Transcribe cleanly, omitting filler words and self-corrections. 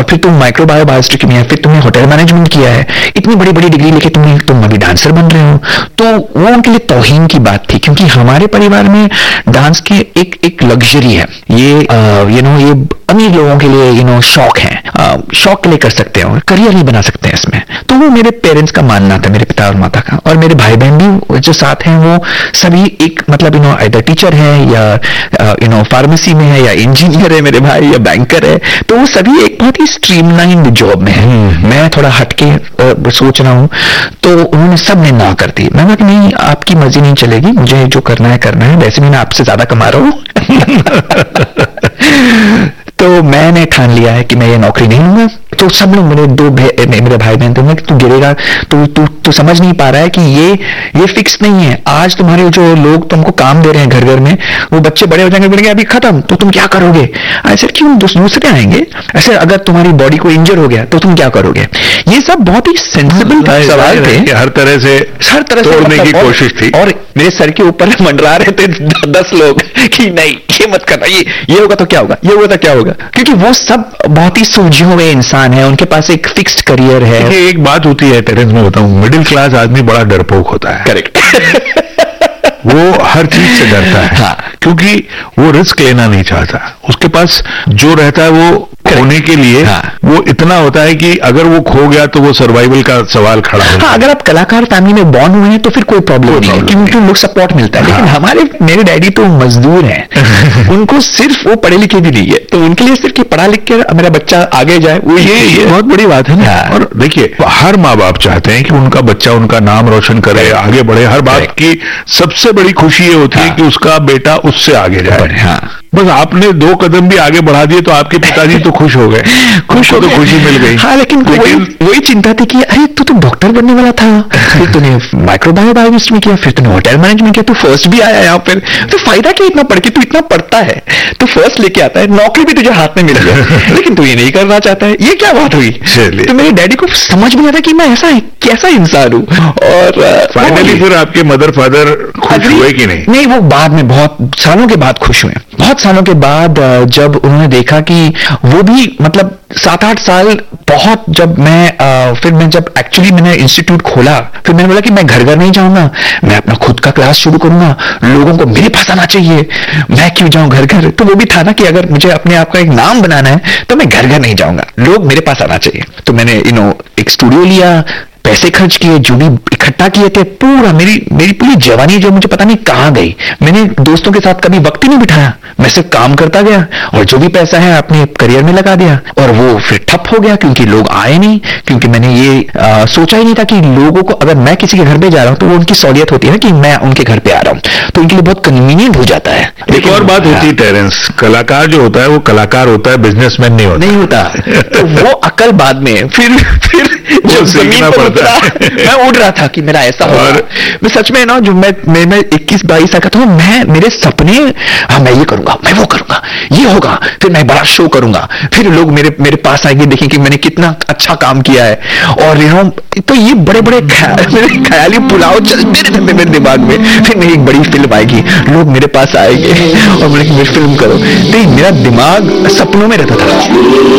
फिर तुम माइक्रोबायो बायोस्टिक में, फिर तुमने होटल मैनेजमेंट किया है, इतनी बड़ी बड़ी डिग्री लेके तुम अभी डांसर बन रहे हो। तो वो उनके लिए तौहीन की बात थी, क्योंकि हमारे परिवार में डांस की एक लग्जरी है, ये ये अमीर लोगों के लिए शौक है, शौक के लिए कर सकते हैं और करियर नहीं बना सकते हैं इसमें। तो वो मेरे पेरेंट्स का मानना था, मेरे पिता और माता का। और मेरे भाई बहन भी जो साथ हैं वो सभी एक मतलब आइदर टीचर है या फार्मेसी में है, या इंजीनियर है मेरे भाई, या बैंकर है। तो वो सभी एक बहुत ही स्ट्रीमलाइंड जॉब में है। मैं थोड़ा हटके सोच रहा हूं, तो उन्होंने सब ने ना कर दी। मैं कहा कि नहीं, आपकी मर्जी नहीं चलेगी, मुझे जो करना है, वैसे भी मैं आपसे ज्यादा कमा रहा हूं। तो मैंने ठान लिया है कि मैं ये नौकरी नहीं लूंगा। तो सब लोग मेरे भाई बहन थे कि तू गिरेगा, तू समझ नहीं पा रहा है कि ये फिक्स नहीं है। आज तुम्हारे जो लोग तुमको काम दे रहे हैं घर घर में, वो बच्चे बड़े हो जाएंगे, बोलेंगे अभी खत्म, तो तुम क्या करोगे? ऐसे क्यों दूसरे आएंगे? ऐसे अगर तुम्हारी बॉडी को इंजर हो गया तो तुम क्या करोगे? ये सब बहुत ही सेंसिबल सवाल थे, हर तरह से तोड़ने की कोशिश थी। और मेरे सर के ऊपर मंडरा रहे थे 10 लोग कि नहीं, ये मत करना, ये होगा तो क्या होगा, ये होगा तो क्या होगा, क्योंकि वो सब बहुत ही सुलझे हुए इंसान है, उनके पास एक फिक्स्ड करियर है। एक बात होती है टेरेंस, में बताऊं, मिडिल क्लास आदमी बड़ा डरपोक होता है। करेक्ट। वो हर चीज से डरता है। हाँ। क्योंकि वो रिस्क लेना नहीं चाहता। उसके पास जो रहता है वो खोने के लिए वो इतना होता है कि अगर वो खो गया तो वो सर्वाइवल का सवाल खड़ा होता है। अगर आप कलाकार फैमिली में बॉर्न हुए हैं तो फिर कोई प्रॉब्लम नहीं है, क्योंकि उन लोग सपोर्ट मिलता है। लेकिन मेरे डैडी तो मजदूर हैं। उनको सिर्फ वो पढ़े लिखे भी नहीं है, तो उनके लिए सिर्फ कि पढ़ा लिख के मेरा बच्चा आगे जाए, वो ये बहुत बड़ी बात है ना। और देखिए, हर माँ बाप चाहते हैं कि उनका बच्चा उनका नाम रोशन करे, आगे बढ़े। हर बाप की सबसे बड़ी खुशी ये होती है कि उसका बेटा उससे आगे जाए। बस आपने 2 कदम भी आगे बढ़ा दिए तो आपके पिताजी तो खुश हो गए, खुश हो, तो खुशी मिल गई। हाँ, लेकिन वही चिंता थी कि अरे तू तो डॉक्टर बनने वाला था, फिर तूने माइक्रोबायो बायोकेमिस्ट्री में किया, फिर तूने होटल मैनेजमेंट किया, तू फर्स्ट भी आया यहाँ पर, तो फायदा क्या इतना पढ़ के? तू इतना पढ़ता है, तू फर्स्ट लेके आता है, नौकरी भी तुझे हाथ में मिल गया, लेकिन तू ये नहीं करना चाहता है, ये क्या बात हुई? तो मेरे डैडी को समझ में आता कि मैं ऐसा कैसा इंसान हूँ। और फाइनली फिर आपके मदर फादर खुश हुए कि नहीं? नहीं, वो बाद में बहुत सालों के बाद खुश हुए। बहुत सालों के बाद जब उन्होंने देखा कि वो भी मतलब 7-8 साल बहुत, जब मैं जब एक्चुअली मैंने इंस्टीट्यूट खोला, फिर मैंने बोला कि मैं घर घर नहीं जाऊंगा, मैं अपना खुद का क्लास शुरू करूंगा, लोगों को मेरे पास आना चाहिए, मैं क्यों जाऊं घर घर। तो वो भी था ना कि अगर मुझे अपने आप का एक नाम बनाना है तो मैं घर घर नहीं जाऊंगा, लोग मेरे पास आना चाहिए। तो मैंने एक स्टूडियो लिया, पैसे खर्च किए, जो भी इकट्ठा किए थे, पूरा मेरी पूरी जवानी जो मुझे पता नहीं कहां गई। मैंने दोस्तों के साथ कभी वक्त ही नहीं बिठाया, मैं सिर्फ काम करता गया और जो भी पैसा है अपने करियर में लगा दिया। और वो फिर ठप हो गया क्योंकि लोग आए नहीं, क्योंकि मैंने ये सोचा ही नहीं था कि लोगों को, अगर मैं किसी के घर पे जा रहा हूं तो वो उनकी सहूलियत होती है ना कि मैं उनके घर पे आ रहा हूं, तो उनके लिए बहुत कन्वीनियंट हो जाता है। एक और बात होती है टेरेंस, कलाकार जो होता है वो कलाकार होता है, बिजनेसमैन नहीं होता। तो वो अकल बाद में फिर जब जमीन पर उतरा, मैं उड़ रहा था कि मेरा ऐसा होगा। मैं सच में ना, जो मैं 21-22 साल का था, मेरे सपने, मैं ये करूंगा, मैं वो करूंगा, ये होगा, फिर मैं बड़ा शो करूंगा, फिर लोग मेरे पास आएंगे, देखें कि मैंने कितना अच्छा काम किया है। और तो ये बड़े बड़े मेरे ख्याली पुलाव चलते रहते मेरे दिमाग में। फिर मेरी एक बड़ी फिल्म आएगी, लोग मेरे पास आएंगे और बोले कि मेरी फिल्म करो। तो मेरा दिमाग सपनों में रहता था।